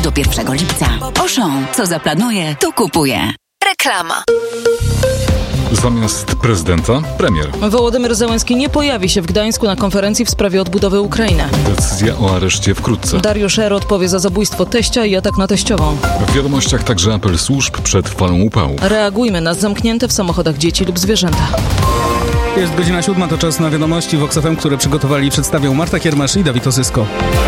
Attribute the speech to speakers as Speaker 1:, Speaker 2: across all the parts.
Speaker 1: do 1 lipca. Auchan, co zaplanuje, to kupuje. Reklama.
Speaker 2: Zamiast prezydenta, premier.
Speaker 3: Wołodymyr Zełenski nie pojawi się w Gdańsku na konferencji w sprawie odbudowy Ukrainy.
Speaker 2: Decyzja o areszcie wkrótce.
Speaker 3: Dariusz R. odpowie za zabójstwo teścia i atak na teściową.
Speaker 2: W wiadomościach także apel służb przed falą upału.
Speaker 3: Reagujmy na zamknięte w samochodach dzieci lub zwierzęta.
Speaker 4: Jest godzina 7, to czas na wiadomości w FM, które przygotowali i przedstawią Marta Kiermasz i Dawid Osysko.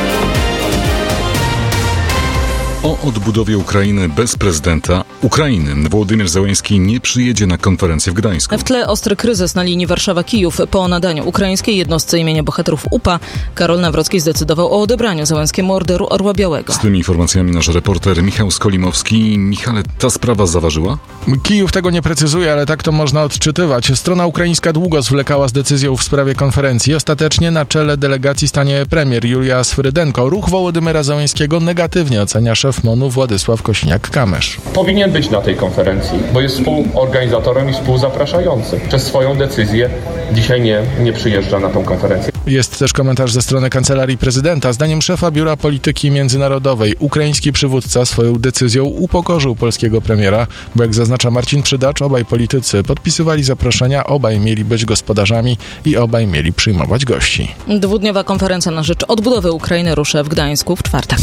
Speaker 2: O odbudowie Ukrainy bez prezydenta Ukrainy Wołodymyr Zełenski nie przyjedzie na konferencję w Gdańsku.
Speaker 3: W tle ostry kryzys na linii Warszawa-Kijów. Po nadaniu ukraińskiej jednostce imienia bohaterów UPA Karol Nawrocki zdecydował o odebraniu Zełenskiemu Orderu Orła Białego.
Speaker 2: Z tymi informacjami nasz reporter Michał Skolimowski. Michale, ta sprawa zaważyła?
Speaker 5: Kijów tego nie precyzuje, ale tak to można odczytywać. Strona ukraińska długo zwlekała z decyzją w sprawie konferencji. Ostatecznie na czele delegacji stanie premier Julia Swrydenko. Ruch Wołodymyra Zełenskiego negatywnie ocenia szef MON-u Władysław Kosiniak-Kamysz.
Speaker 6: Powinien być na tej konferencji, bo jest współorganizatorem i współzapraszającym. Przez swoją decyzję dzisiaj nie przyjeżdża na tą konferencję.
Speaker 5: Jest też komentarz ze strony Kancelarii Prezydenta. Zdaniem szefa Biura Polityki Międzynarodowej ukraiński przywódca swoją decyzją upokorzył polskiego premiera, bo jak zaznacza Marcin Przydacz, obaj politycy podpisywali zaproszenia, obaj mieli być gospodarzami i obaj mieli przyjmować gości.
Speaker 3: Dwudniowa konferencja na rzecz odbudowy Ukrainy ruszy w Gdańsku w czwartek.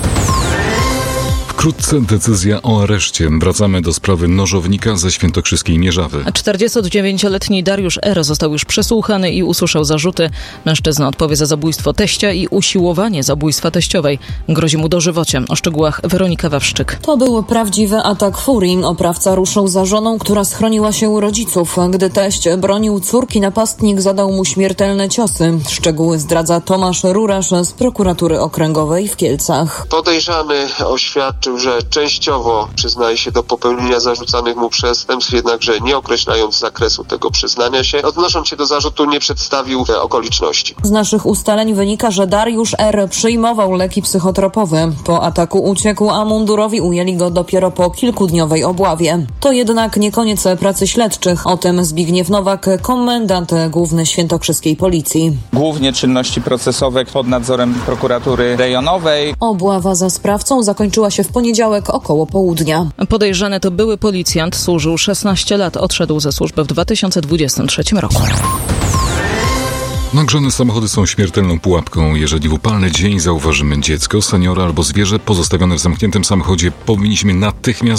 Speaker 2: Wkrótce decyzja o areszcie. Wracamy do sprawy nożownika ze świętokrzyskiej Mierzawy.
Speaker 3: 49-letni Dariusz R. został już przesłuchany i usłyszał zarzuty. Mężczyzna odpowie za zabójstwo teścia i usiłowanie zabójstwa teściowej. Grozi mu dożywocie. O szczegółach Weronika Wawrzyk.
Speaker 7: To był prawdziwy atak furii. Oprawca ruszył za żoną, która schroniła się u rodziców. Gdy teść bronił córki, napastnik zadał mu śmiertelne ciosy. Szczegóły zdradza Tomasz Rurasz z prokuratury okręgowej w Kielcach.
Speaker 8: Podejrzany oświadczył, że częściowo przyznaje się do popełnienia zarzucanych mu przestępstw, jednakże nie określając zakresu tego przyznania się. Odnosząc się do zarzutu, nie przedstawił okoliczności.
Speaker 7: Z naszych ustaleń wynika, że Dariusz R. przyjmował leki psychotropowe. Po ataku uciekł, a mundurowi ujęli go dopiero po kilkudniowej obławie. To jednak nie koniec pracy śledczych. O tym Zbigniew Nowak, komendant główny świętokrzyskiej policji.
Speaker 9: Głównie czynności procesowe pod nadzorem prokuratury rejonowej.
Speaker 7: Obława za sprawcą zakończyła się w poniedziałek około południa.
Speaker 3: Podejrzany to były policjant, służył 16 lat, odszedł ze służby w 2023 roku.
Speaker 2: Nagrzane samochody są śmiertelną pułapką. Jeżeli w upalny dzień zauważymy dziecko, seniora albo zwierzę pozostawione w zamkniętym samochodzie, powinniśmy natychmiast